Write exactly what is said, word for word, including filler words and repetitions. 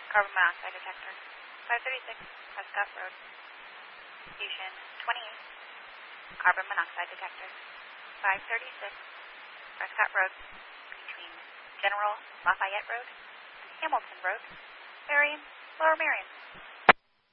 Carbon monoxide detector. five thirty-six, Prescott Road. Station twenty-eight, carbon monoxide detector. five thirty-six, Prescott Road. Between General Lafayette Road and Hamilton Road. Marion, Lower Marion.